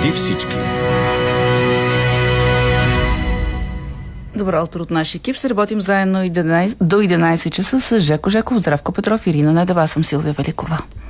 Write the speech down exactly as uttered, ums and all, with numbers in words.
Преди всички. Добро утро от нашия екип. Ще работим заедно до единайсет часа с Жеко Жеков, Здравко Петров и Ирина Недева. Аз съм Силвия Великова.